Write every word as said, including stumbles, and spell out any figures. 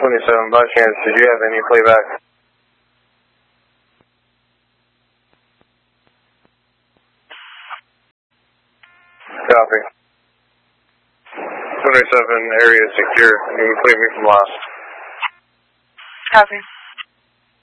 twenty-seven, by chance, did you have any playback? Copy. twenty-seven, area secure. You can clear me from last. Copy.